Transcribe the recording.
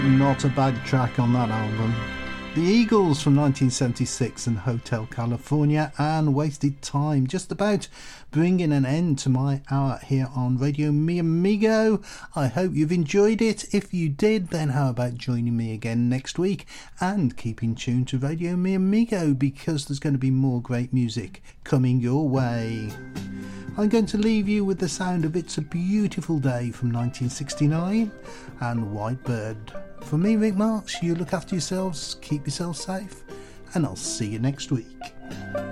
Not a bad track on that album. The Eagles from 1976 and Hotel California and Wasted Time, just about bringing an end to my hour here on Radio Mi Amigo. I hope you've enjoyed it. If you did, then how about joining me again next week and keeping tuned to Radio Mi Amigo, because there's going to be more great music coming your way. I'm going to leave you with the sound of It's a Beautiful Day from 1969 and White Bird. For me, Rick Marks, you look after yourselves, keep yourselves safe, and I'll see you next week.